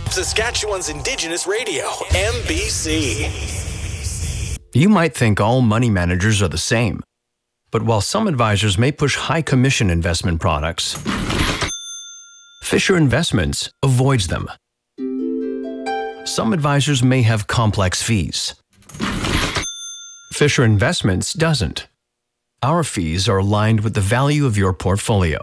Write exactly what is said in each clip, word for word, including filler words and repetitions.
Saskatchewan's Indigenous Radio, M B C. You might think all money managers are the same. But while some advisors may push high commission investment products, Fisher Investments avoids them. Some advisors may have complex fees. Fisher Investments doesn't. Our fees are aligned with the value of your portfolio.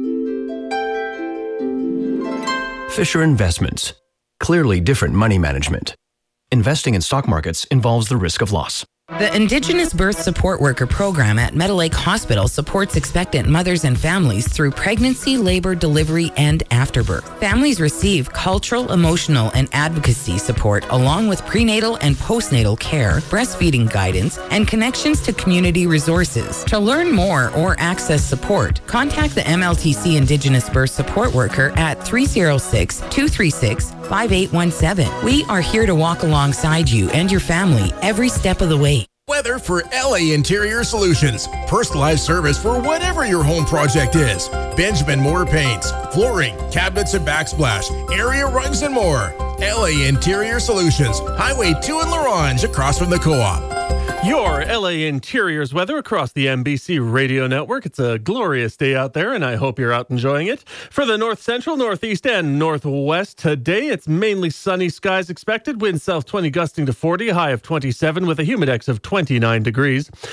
Fisher Investments. Clearly different money management. Investing in stock markets involves the risk of loss. The Indigenous Birth Support Worker program at Meadow Lake Hospital supports expectant mothers and families through pregnancy, labor, delivery, and afterbirth. Families receive cultural, emotional, and advocacy support along with prenatal and postnatal care, breastfeeding guidance, and connections to community resources. To learn more or access support, contact the M L T C Indigenous Birth Support Worker at three oh six, two three six, five eight one seven. We are here to walk alongside you and your family every step of the way. Weather for L A Interior Solutions. Personalized service for whatever your home project is. Benjamin Moore Paints, flooring, cabinets and backsplash, area rugs and more. L A Interior Solutions, Highway two in La Ronge, across from the Co-op. Your L A Interiors weather across the M B C radio network. It's a glorious day out there, and I hope you're out enjoying it. For the north central, northeast, and northwest today, it's mainly sunny skies expected. Winds south twenty gusting to forty, a high of twenty-seven with a humidex of twenty-nine degrees.